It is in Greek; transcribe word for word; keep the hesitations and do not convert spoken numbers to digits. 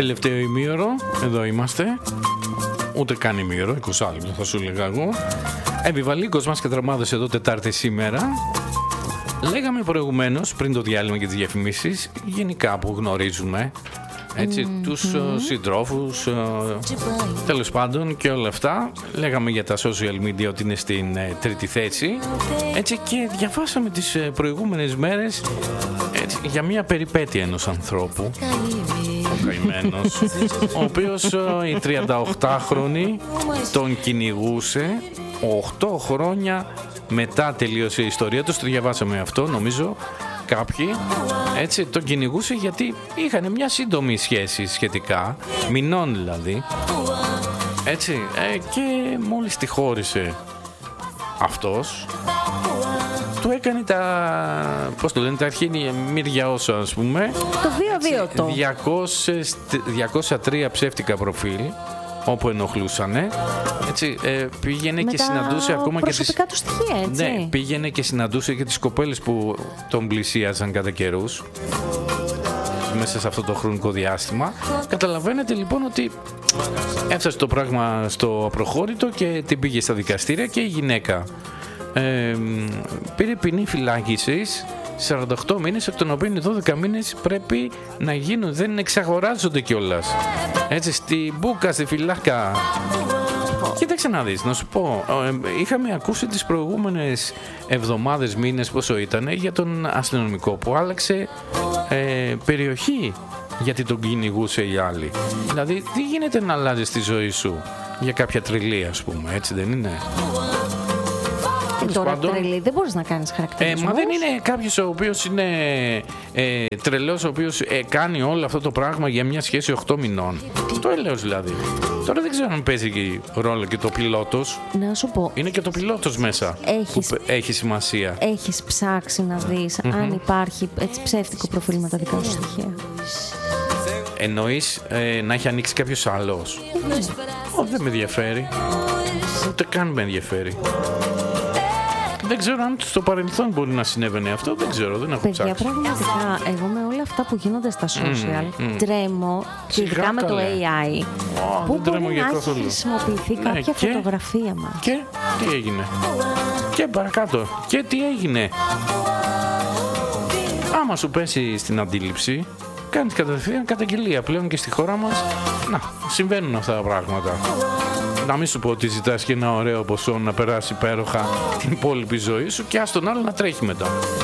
Τελευταίο ημίωρο, εδώ είμαστε. Ούτε καν ημίωρο, είκοσι λεπτό θα σου λέγα εγώ. Επιβαλίκος μας και δραμάδες εδώ Τετάρτη σήμερα. Λέγαμε προηγουμένως, πριν το διάλειμμα και τις διαφημίσεις, γενικά που γνωρίζουμε, έτσι, mm-hmm. τους uh, συντρόφους, uh, τέλος πάντων και όλα αυτά. Λέγαμε για τα social media ότι είναι στην uh, τρίτη θέση. Έτσι, και διαβάσαμε τις uh, προηγούμενες μέρες έτσι, για μια περιπέτεια ενός ανθρώπου, ο καημένος, ο οποίος uh, η τριανταοκτάχρονη τον κυνηγούσε οκτώ χρόνια μετά τελείωσε η ιστορία του. Το διαβάσαμε αυτό, νομίζω κάποιοι, έτσι, τον κυνηγούσε γιατί είχαν μια σύντομη σχέση σχετικά, μηνών δηλαδή, έτσι, ε, και μόλις τη χώρισε αυτός, του έκανε τα, πώς το λένε, τα αρχήνια μύρια όσο, ας πούμε, το βίο βίο το διακόσια τρία ψεύτικα προφίλ όπου ενοχλούσανε, έτσι, ε, πήγαινε με και συναντούσε ακόμα και τις προσωπικά του στοιχεία, έτσι. Ναι, πήγαινε και συναντούσε και τις κοπέλες που τον πλησίαζαν κατά καιρούς μέσα σε αυτό το χρονικό διάστημα. Καταλαβαίνετε λοιπόν ότι έφτασε το πράγμα στο απροχώρητο και την πήγε στα δικαστήρια και η γυναίκα ε, πήρε ποινή φυλάκισης σαράντα οκτώ μήνες, εκ των οποίων οι δώδεκα μήνες πρέπει να γίνουν, δεν εξαγοράζονται κιόλας. Έτσι, στη μπούκα, στη φυλάκα. Κοίταξε να δεις, να σου πω, είχαμε ακούσει τις προηγούμενες εβδομάδες, μήνες, πόσο ήταν, για τον αστυνομικό που άλλαξε ε, περιοχή γιατί τον κυνηγούσε η άλλη. Δηλαδή, τι γίνεται να αλλάζεις τη ζωή σου για κάποια τρελή, ας πούμε, έτσι δεν είναι? Και τώρα τρελή δεν μπορείς να κάνεις χαρακτηρισμούς. Ε, μα δεν είναι κάποιος ο οποίος είναι ε, τρελός, ο οποίος ε, κάνει όλο αυτό το πράγμα για μια σχέση οκτώ μηνών. Το έλεος δηλαδή. Τώρα δεν ξέρω αν παίζει και ρόλο και το πιλότος. Να σου πω. Είναι και το πιλότος μέσα έχεις, που έχει σημασία. Έχεις ψάξει να δεις mm-hmm. αν υπάρχει έτσι ψεύτικο προφίλ με τα δικά σου στοιχεία? Εννοείς ε, να έχει ανοίξει κάποιος άλλος? Mm-hmm. Oh, δεν με ενδιαφέρει. Ούτε καν με ενδιαφέρει. Δεν ξέρω αν στο παρελθόν μπορεί να συνέβαινε αυτό. Δεν ξέρω, δεν έχω παιδιά, ψάξει. Πραγματικά, εγώ με όλα αυτά που γίνονται στα social mm, mm. τρέμω, και ειδικά με το έι άι, oh, που μπορεί να έχει καθόλου χρησιμοποιηθεί ναι, κάποια και, φωτογραφία μας. Και τι έγινε? Και παρακάτω. Και τι έγινε? Άμα σου πέσει στην αντίληψη, κάνεις κατευθείαν καταγγελία. Πλέον και στη χώρα μας, να, συμβαίνουν αυτά τα πράγματα. Να μην σου πω ότι ζητάς και ένα ωραίο ποσό να περάσει υπέροχα την υπόλοιπη ζωή σου και ας τον άλλο να τρέχει μετά.